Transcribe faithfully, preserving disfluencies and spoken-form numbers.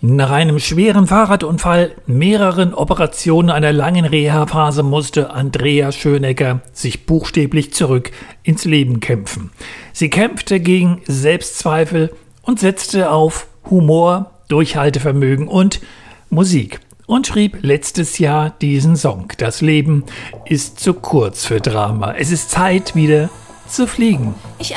Nach einem schweren Fahrradunfall, mehreren Operationen, einer langen Reha-Phase musste Andrea Schönecker sich buchstäblich zurück ins Leben kämpfen. Sie kämpfte gegen Selbstzweifel und setzte auf Humor, Durchhaltevermögen und Musik und schrieb letztes Jahr diesen Song. Das Leben ist zu kurz für Drama. Es ist Zeit, wieder zu fliegen. Ich